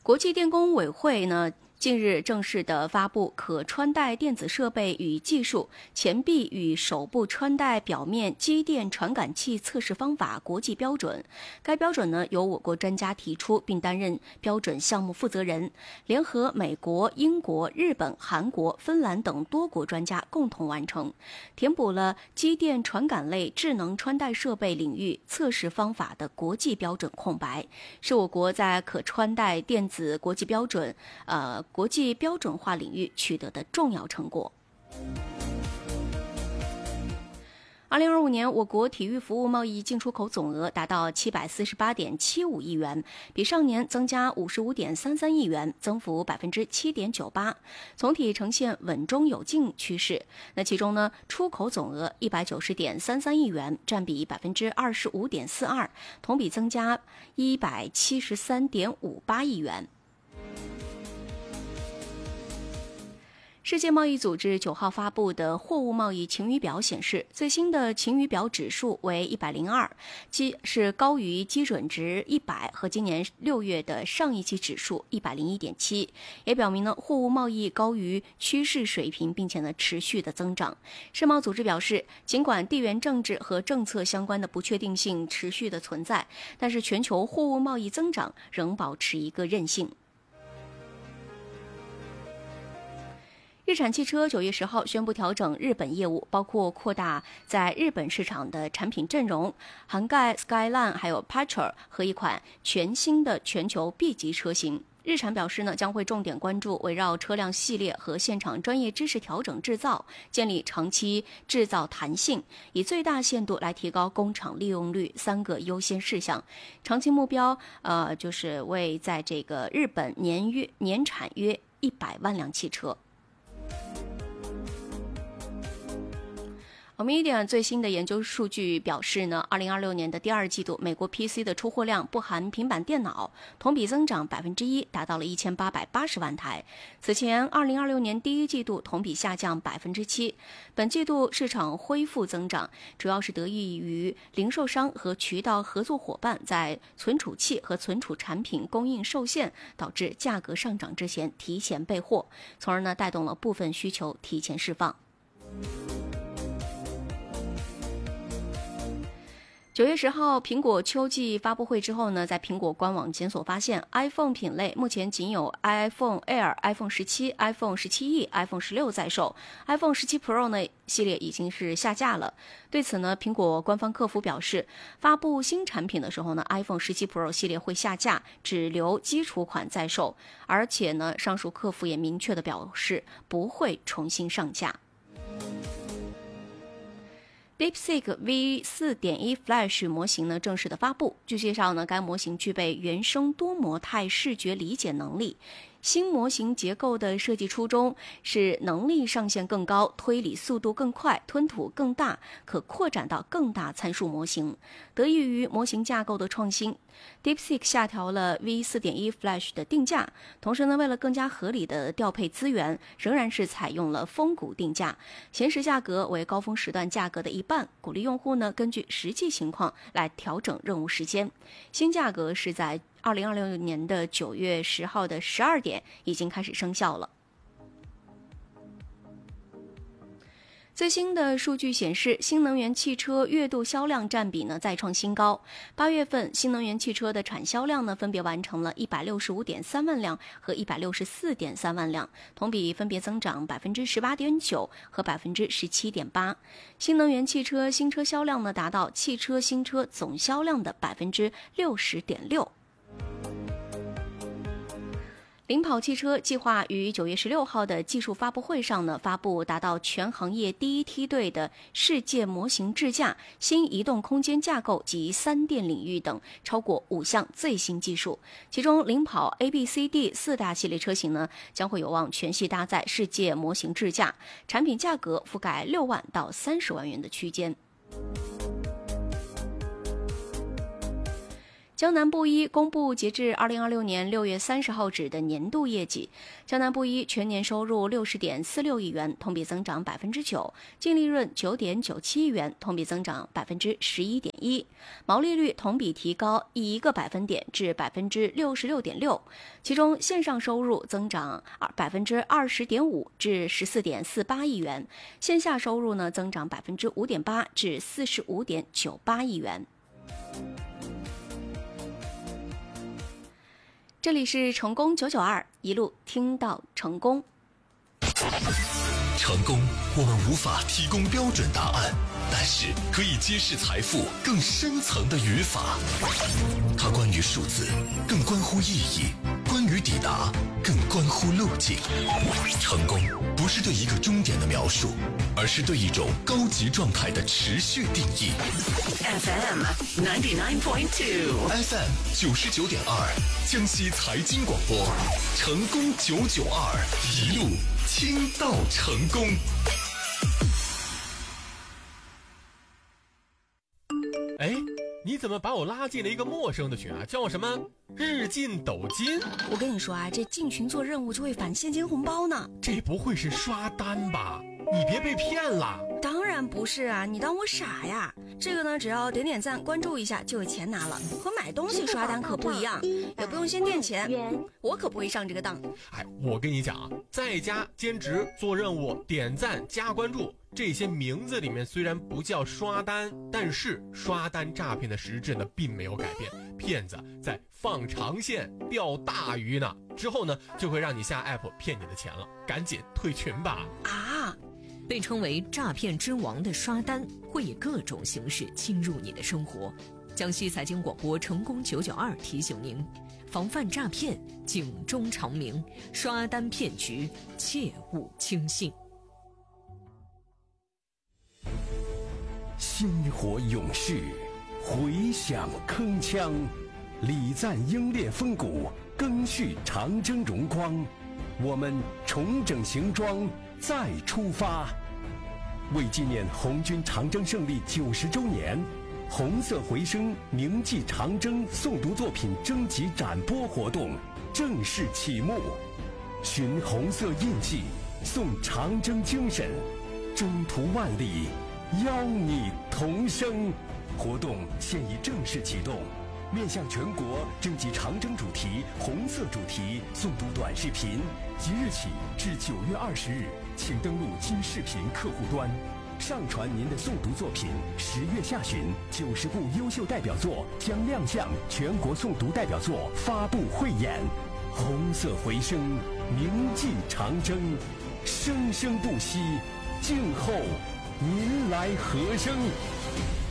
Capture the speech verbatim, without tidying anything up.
国际电工委会呢近日正式的发布可穿戴电子设备与技术前臂与手部穿戴表面机电传感器测试方法国际标准。该标准呢由我国专家提出，并担任标准项目负责人，联合美国、英国、日本、韩国、芬兰等多国专家共同完成，填补了机电传感类智能穿戴设备领域测试方法的国际标准空白，是我国在可穿戴电子国际标准呃。国际标准化领域取得的重要成果。二零二五年，我国体育服务贸易进出口总额达到七百四十八点七五亿元，比上年增加五十五点三三亿元，增幅百分之七点九八，总体呈现稳中有进趋势。那其中呢，出口总额一百九十点三三亿元，占比百分之二十五点四二，同比增加一百七十三点五八亿元。世界贸易组织九号发布的货物贸易晴雨表显示，最新的晴雨表指数为一百零二，基是高于基准值一百和今年六月的上一期指数一百零一点七，也表明呢货物贸易高于趋势水平，并且呢持续的增长。世贸组织表示，尽管地缘政治和政策相关的不确定性持续的存在，但是全球货物贸易增长仍保持一个韧性。日产汽车九月十号宣布调整日本业务，包括扩大在日本市场的产品阵容，涵盖 Skyline 还有 Patra 和一款全新的全球 B 级车型。日产表示呢，将会重点关注围绕车辆系列和现场专业知识调整制造，建立长期制造弹性，以最大限度来提高工厂利用率三个优先事项。长期目标，呃，就是为在这个日本年约年产约一百万辆汽车。Omdia 最新的研究数据表示呢，二零二六年的第二季度，美国 P C 的出货量不含平板电脑，同比增长百分之一，达到了一千八百八十万台。此前，二零二六年第一季度同比下降百分之七。本季度市场恢复增长，主要是得益于零售商和渠道合作伙伴在存储器和存储产品供应受限，导致价格上涨之前提前备货，从而呢带动了部分需求提前释放。九月十号，苹果秋季发布会之后呢，在苹果官网检索发现 ，iPhone 品类目前仅有 iPhone Air、iPhone 十七、iPhone 十七 E、iPhone 十六在售 ，iPhone 十七 Pro 呢系列已经是下架了。对此呢，苹果官方客服表示，发布新产品的时候呢 ，iPhone 十七 Pro 系列会下架，只留基础款在售，而且呢，上述客服也明确的表示不会重新上架。DeepSeek V 四点一 Flash 模型呢正式的发布。据介绍呢，该模型具备原生多模态视觉理解能力。新模型结构的设计初衷是能力上限更高，推理速度更快，吞吐更大，可扩展到更大参数模型。得益于模型架构的创新， DeepSeek 下调了 V 四点一 Flash 的定价，同时呢，为了更加合理的调配资源，仍然是采用了峰谷定价，闲时价格为高峰时段价格的一半，鼓励用户呢根据实际情况来调整任务时间。新价格是在二零二六年的九月十号的十二点已经开始生效了。最新的数据显示，新能源汽车月度销量占比呢再创新高。八月份新能源汽车的产销量呢分别完成了一百六十五点三万辆和一百六十四点三万辆，同比分别增长百分之十八点九和百分之十七点八。新能源汽车新车销量呢达到汽车新车总销量的百分之六十点六。领跑汽车计划于九月十六号的技术发布会上呢，发布达到全行业第一梯队的世界模型智驾、新移动空间架构及三电领域等超过五项最新技术。其中，领跑 A、B、C、D 四大系列车型呢，将会有望全系搭载世界模型智驾，产品价格覆盖六万到三十万元的区间。 江南布衣公布截至二零二六年六月三十号止的年度业绩，江南布衣全年收入六十点四六亿元，同比增长百分之九，净利润九点九七亿元，同比增长百分之十一点一，毛利率同比提高一个百分点至百分之六十六点六，其中线上收入增长百分之二十点五至十四点四八亿元，线下收入呢增长百分之五点八至四十五点九八亿元。这里是成功九九二，一路听到成功。 成功，我们无法提供标准答案，但是可以揭示财富更深层的语法。它关于数字，更关乎意义；关于抵达，更关乎路径。成功不是对一个终点的描述，而是对一种高级状态的持续定义。 F M ninety nine point two F M 九十九点二，江西财经广播，成功九九二，一路听到成功。 哎，你怎么把我拉进了一个陌生的群啊？叫什么日进斗金？ 我跟你说啊，这进群做任务就会返现金红包呢。 这不会是刷单吧？你别被骗了。 当然不是啊，你当我傻呀？这个呢，只要点点赞关注一下就有钱拿了，和买东西刷单可不一样，也不用先垫钱，我可不会上这个当。 哎，我跟你讲啊，在家兼职做任务点赞加关注，这些名字里面虽然不叫刷单，但是刷单诈骗的实质呢并没有改变，骗子在放长线钓大鱼呢，之后呢就会让你下 app 骗你的钱了，赶紧退群吧。 啊， 被称为诈骗之王的刷单会以各种形式侵入你的生活。江西财经广播成功九九二提醒您，防范诈骗，警钟长鸣，刷单骗局切勿轻信。 薪火勇士，回响铿锵，礼赞英烈风骨，赓续长征荣光。我们重整行装，再出发。为纪念红军长征胜利九十周年，红色回声铭记长征诵读作品征集展播活动正式启幕。寻红色印记，颂长征精神，征途万里，邀你同声。活动现已正式启动，面向全国征集长征主题、红色主题诵读短视频，即日起至九月二十日，请登录今视频客户端，上传您的诵读作品。十月下旬，九十部优秀代表作将亮相全国诵读代表作发布汇演。红色回声，铭记长征，生生不息，静候您来和声。